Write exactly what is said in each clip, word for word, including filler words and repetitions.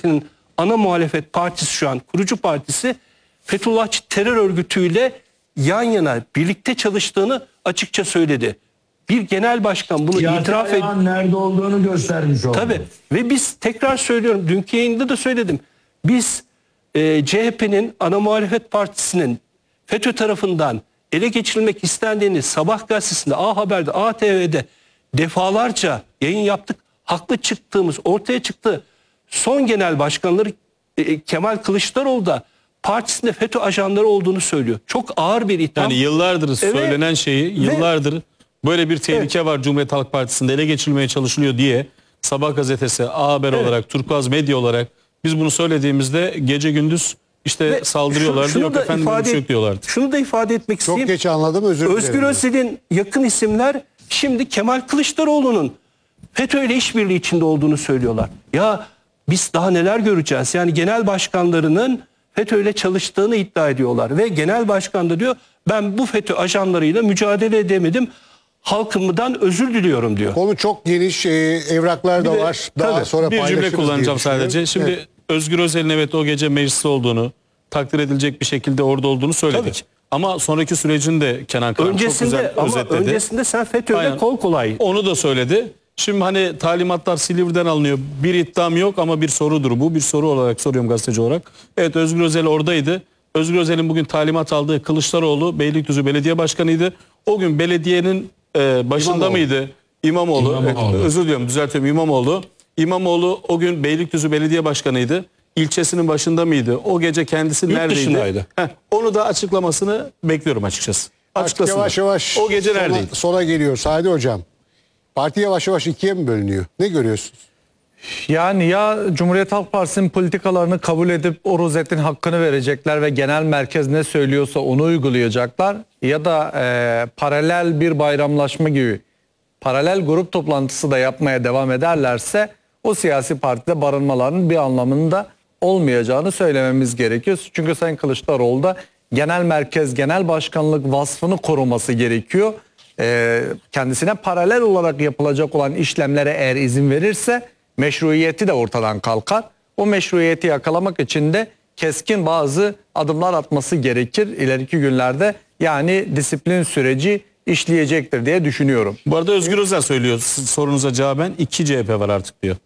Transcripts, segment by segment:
Parti'nin ana muhalefet partisi, şu an kurucu partisi, Fethullahçı terör örgütüyle yan yana birlikte çalıştığını açıkça söyledi. Bir genel başkan bunu Siyasi itiraf ediyor. nerede olduğunu göstermiş oldu. Tabii. Ve biz, tekrar söylüyorum, dünkü yayında da söyledim. Biz e, C H P'nin ana muhalefet partisinin FETÖ tarafından ele geçirilmek istendiğini Sabah gazetesinde, A Haber'de, A T V'de defalarca yayın yaptık. Haklı çıktığımız ortaya çıktı. Son genel başkanları e, Kemal Kılıçdaroğlu da partisinde FETÖ ajanları olduğunu söylüyor. Çok ağır bir itham. Yani yıllardır Evet. söylenen şeyi, yıllardır böyle bir tehlike evet. var Cumhuriyet Halk Partisi'nde ele geçirilmeye çalışılıyor diye Sabah gazetesi, A Haber evet. olarak, Turkuaz Medya olarak biz bunu söylediğimizde gece gündüz işte Ve saldırıyorlardı. şunu Yok da efendim ifade, böyle diyorlardı. Şunu da ifade etmek Çok isteyeyim. geç anladım, özür dilerim. Özgür Özel'in yakın isimler şimdi Kemal Kılıçdaroğlu'nun FETÖ ile işbirliği içinde olduğunu söylüyorlar. Ya biz daha neler göreceğiz? Yani genel başkanlarının FETÖ ile çalıştığını iddia ediyorlar. Ve genel başkan da diyor ben bu FETÖ ajanlarıyla mücadele edemedim. Halkımdan özür diliyorum diyor. Konu çok geniş, e, evraklar da Bir de, var. Daha tabii, sonra bir paylaşırız cümle kullanacağım diye sadece. Şimdi evet. Özgür Özel'in evet o gece mecliste olduğunu, takdir edilecek bir şekilde orada olduğunu söyledik. Tabii. Ama sonraki sürecini de Kenan Kıran çok Öncesinde, güzel ama özetledi. öncesinde sen FETÖ'yle Aynen. kol kolay. Onu da söyledi. Şimdi hani talimatlar Silivri'den alınıyor. Bir iddiam yok ama bir sorudur bu. Bir soru olarak soruyorum gazeteci olarak. Evet, Özgür Özel oradaydı. Özgür Özel'in bugün talimat aldığı Kılıçdaroğlu Beylikdüzü Belediye Başkanı'ydı. O gün belediyenin e, başında İmamoğlu. mıydı? İmamoğlu. İmamoğlu. Evet, özür diliyorum, düzeltiyorum, İmamoğlu. İmamoğlu o gün Beylikdüzü Belediye Başkanı'ydı. İlçesinin başında mıydı? O gece kendisi Yurt neredeydi? dışındaydı. Heh, onu da açıklamasını bekliyorum açıkçası. Artık Açıklasınlar. yavaş yavaş o gece sona, neredeydi? sona geliyor Sadi Hocam. Parti yavaş yavaş ikiye mi bölünüyor? Ne görüyorsunuz? Yani ya Cumhuriyet Halk Partisi'nin politikalarını kabul edip o rozetin hakkını verecekler ve genel merkez ne söylüyorsa onu uygulayacaklar, ya da e, paralel bir bayramlaşma gibi paralel grup toplantısı da yapmaya devam ederlerse o siyasi partide barınmalarının bir anlamının da olmayacağını söylememiz gerekiyor. Çünkü Sayın Kılıçdaroğlu da genel merkez, genel başkanlık vasfını koruması gerekiyor. E, kendisine paralel olarak yapılacak olan işlemlere eğer izin verirse meşruiyeti de ortadan kalkar. O meşruiyeti yakalamak için de keskin bazı adımlar atması gerekir ileriki günlerde. Yani disiplin süreci işleyecektir diye düşünüyorum. Bu arada Özgür Özel söylüyor sorunuza cevaben, iki C H P var artık diyor.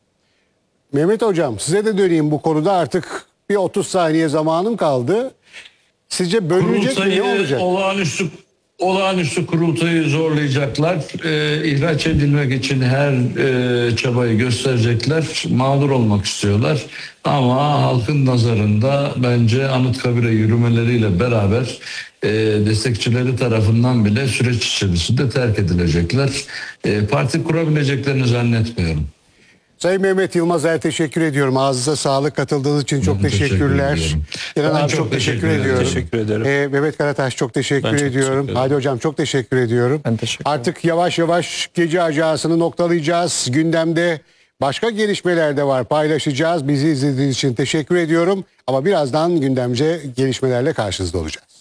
Mehmet Hocam, size de döneyim bu konuda, artık bir otuz saniye zamanım kaldı. Sizce bölünecek mi, ne olacak? Olağanüstü, olağanüstü kurultayı zorlayacaklar. Ee, ihraç edilmek için her e, çabayı gösterecekler. Mağdur olmak istiyorlar. Ama halkın nazarında bence Anıtkabir'e yürümeleriyle beraber e, destekçileri tarafından bile süreç içerisinde terk edilecekler. E, parti kurabileceklerini zannetmiyorum. Sayın Mehmet Yılmazer, teşekkür ediyorum. Ağzınıza sağlık, katıldığınız için çok Ben teşekkür teşekkürler. ediyorum. Kenan Ben Hanım çok çok teşekkür, teşekkür ederim. ediyorum. Teşekkür ederim. Ee, Mehmet Karataş çok teşekkür Ben çok ediyorum. teşekkür ederim. Hadi hocam çok teşekkür ediyorum. Ben teşekkür ederim. Artık yavaş yavaş gece ajansını noktalayacağız. Gündemde başka gelişmeler de var, paylaşacağız. Bizi izlediğiniz için teşekkür ediyorum. Ama birazdan gündemce gelişmelerle karşınızda olacağız.